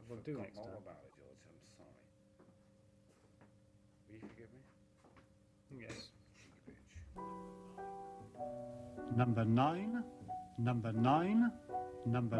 We'll do forgot next all time. about it, George. I'm sorry. Will you forgive me? Yes. Cheeky bitch. Number 9, number 9, number